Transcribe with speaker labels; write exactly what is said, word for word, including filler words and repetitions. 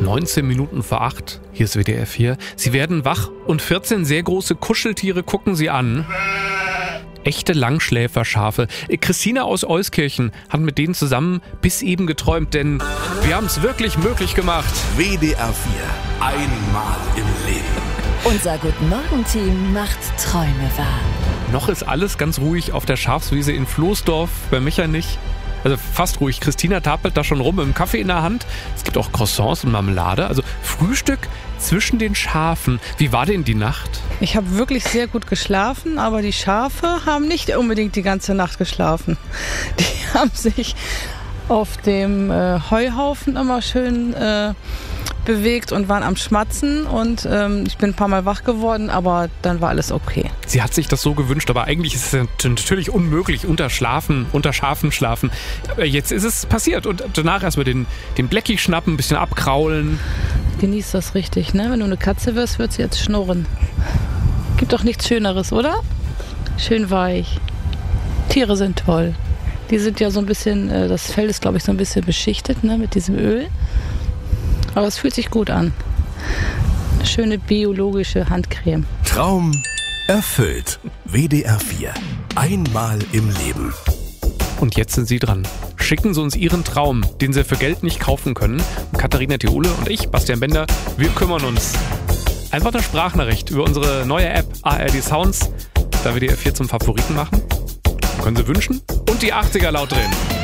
Speaker 1: neunzehn Minuten vor acht. Hier ist W D R vier. Sie werden wach und vierzehn sehr große Kuscheltiere gucken Sie an. Echte Langschläferschafe. Christina aus Euskirchen hat mit denen zusammen bis eben geträumt, denn wir haben es wirklich möglich gemacht.
Speaker 2: W D R vier. Einmal im Leben.
Speaker 3: Unser Guten-Morgen-Team macht Träume wahr.
Speaker 1: Noch ist alles ganz ruhig auf der Schafswiese in Floßdorf bei Mechernich. Also fast ruhig. Christina tapelt da schon rum mit dem Kaffee in der Hand. Es gibt auch Croissants und Marmelade. Also Frühstück zwischen den Schafen. Wie war denn die Nacht?
Speaker 4: Ich habe wirklich sehr gut geschlafen, aber die Schafe haben nicht unbedingt die ganze Nacht geschlafen. Die haben sich auf dem äh, Heuhaufen immer schön äh, bewegt und waren am Schmatzen und ähm, ich bin ein paar Mal wach geworden, aber dann war alles okay.
Speaker 1: Sie hat sich das so gewünscht, aber eigentlich ist es natürlich unmöglich, unter Schlafen, unter Schafen schlafen. Jetzt ist es passiert und danach erstmal den, den Blackie schnappen, ein bisschen abkraulen.
Speaker 4: Genieß das richtig, ne? Wenn du eine Katze wirst, wird sie jetzt schnurren. Gibt doch nichts Schöneres, oder? Schön weich. Tiere sind toll. Die sind ja so ein bisschen, das Fell ist glaube ich so ein bisschen beschichtet, ne, mit diesem Öl. Aber es fühlt sich gut an. Eine schöne biologische Handcreme.
Speaker 2: Traum erfüllt. W D R vier. Einmal im Leben.
Speaker 1: Und jetzt sind Sie dran. Schicken Sie uns Ihren Traum, den Sie für Geld nicht kaufen können. Katharina Theole und ich, Bastian Bender, wir kümmern uns. Einfach eine Sprachnachricht über unsere neue App A R D Sounds, da W D R vier zum Favoriten machen. Können Sie wünschen und die achtziger laut drehen.